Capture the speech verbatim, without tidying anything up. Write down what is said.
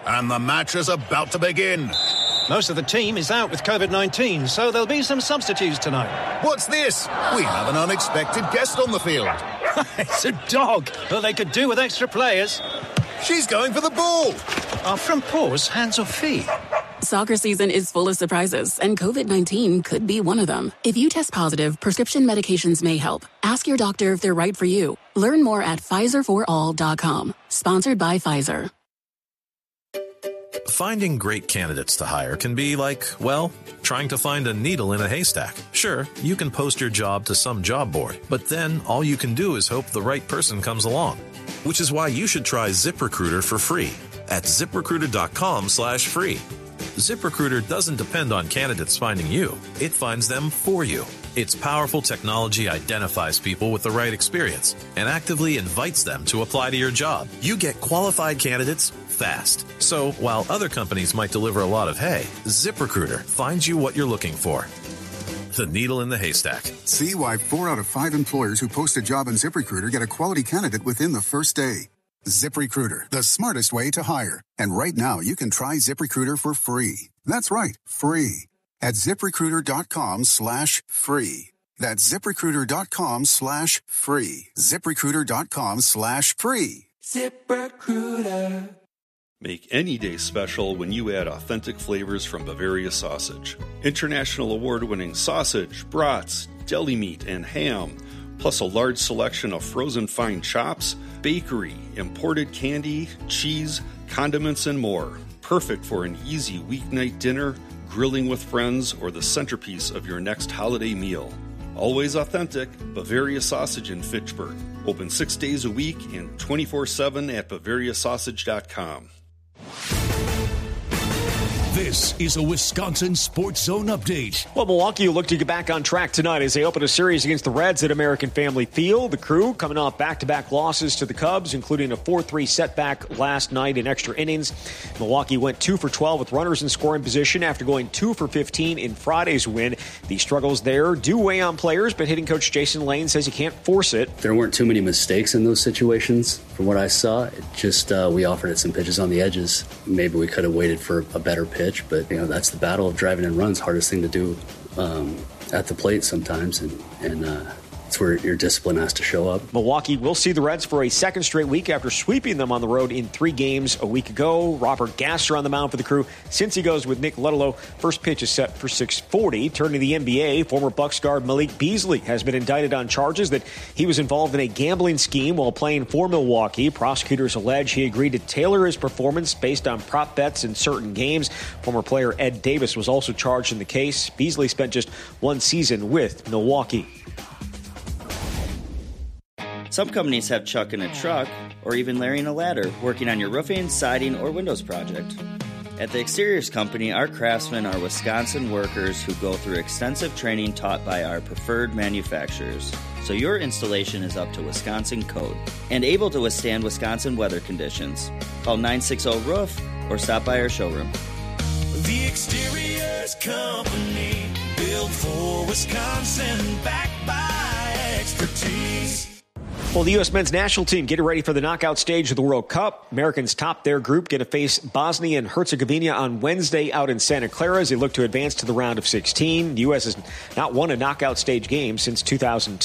And the match is about to begin. Most of the team is out with covid nineteen, so there'll be some substitutes tonight. What's this? We have an unexpected guest on the field. It's a dog. Well, they could do with extra players. She's going for the ball. Are from paws, hands or feet? Soccer season is full of surprises, and covid nineteen could be one of them. If you test positive, prescription medications may help. Ask your doctor if they're right for you. Learn more at Pfizer for all dot com. Sponsored by Pfizer. Finding great candidates to hire can be like, well, trying to find a needle in a haystack. Sure, you can post your job to some job board, but then all you can do is hope the right person comes along. Which is why you should try ZipRecruiter for free at ZipRecruiter.com slash free. ZipRecruiter doesn't depend on candidates finding you. It finds them for you. Its powerful technology identifies people with the right experience and actively invites them to apply to your job. You get qualified candidates fast. So while other companies might deliver a lot of hay, ZipRecruiter finds you what you're looking for. The needle in the haystack. See why four out of five employers who post a job on ZipRecruiter get a quality candidate within the first day. ZipRecruiter, the smartest way to hire. And right now, you can try ZipRecruiter for free. That's right, free. At ZipRecruiter.com slash free. That's ZipRecruiter.com slash free. ZipRecruiter.com slash free. ZipRecruiter. Make any day special when you add authentic flavors from Bavaria Sausage. International award-winning sausage, brats, deli meat, and ham, plus a large selection of frozen fine chops, bakery, imported candy, cheese, condiments, and more. Perfect for an easy weeknight dinner, grilling with friends, or the centerpiece of your next holiday meal. Always authentic, Bavaria Sausage in Fitchburg. Open six days a week and twenty-four seven at Bavaria Sausage dot com. This is a Wisconsin Sports Zone update. Well, Milwaukee will look to get back on track tonight as they open a series against the Reds at American Family Field. The Crew coming off back-to-back losses to the Cubs, including a four three setback last night in extra innings. Milwaukee went two for twelve with runners in scoring position after going two for fifteen in Friday's win. The struggles there do weigh on players, but hitting coach Jason Lane says you can't force it. There weren't too many mistakes in those situations. From what I saw, it just uh, we offered it some pitches on the edges. Maybe we could have waited for a better pitch, but you know that's the battle of driving in runs. Hardest thing to do um, at the plate sometimes, and and uh, it's where your discipline has to show up. Milwaukee will see the Reds for a second straight week after sweeping them on the road in three games a week ago. Robert Gasser on the mound for the Crew. Since he goes with Nick Ludlow, first pitch is set for six forty. Turning to the N B A, former Bucks guard Malik Beasley has been indicted on charges that he was involved in a gambling scheme while playing for Milwaukee. Prosecutors allege he agreed to tailor his performance based on prop bets in certain games. Former player Ed Davis was also charged in the case. Beasley spent just one season with Milwaukee. Some companies have Chuck in a truck, or even Larry in a ladder, working on your roofing, siding, or windows project. At the Exteriors Company, our craftsmen are Wisconsin workers who go through extensive training taught by our preferred manufacturers, so your installation is up to Wisconsin code and able to withstand Wisconsin weather conditions. Call nine six zero roof or stop by our showroom. The Exteriors Company, built for Wisconsin, backed by expertise. Well, the U S men's national team getting ready for the knockout stage of the World Cup. Americans top their group, going to face Bosnia and Herzegovina on Wednesday out in Santa Clara as they look to advance to the round of sixteen. The U S has not won a knockout stage game since two thousand two.